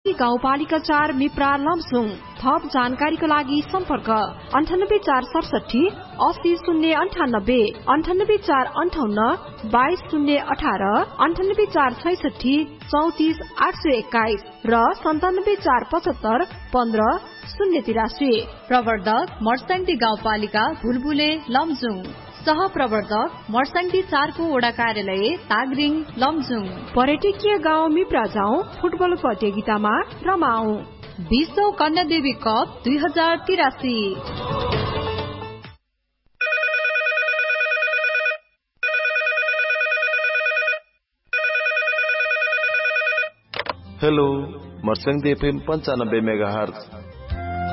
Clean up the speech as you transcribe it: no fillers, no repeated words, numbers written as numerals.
मर्साङ्गी गाउँपालिका 4 मिप्रा लमजुङ। थप जानकारीको लागि सम्पर्क 98467 80098 98458 22018 98466 34821 र 97475 15083। प्रवर्धक मर्साङ्गी गाउँपालिका भुलबुले लमजुङ। सह प्रवर्धक मर्साङ्गी 4 को वडा कार्यालय तागरिङ लमजुङ। पर्यटकीय गाउँ मिप्रा जाउँ, फुटबल प्रतियोगितामा रमाऊ। विश्व कन्या देवी cup 2083। Hello, Marsyangdi FM 95 megahertz